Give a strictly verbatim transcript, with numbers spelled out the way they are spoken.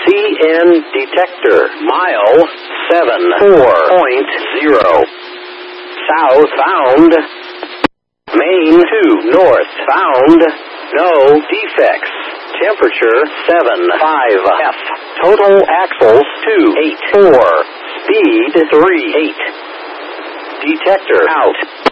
C N detector. Mile seven four point zero. Southbound. Main two north bound. No defects. Temperature seven five F. Total axles two eight four. Speed three eight. Detector out.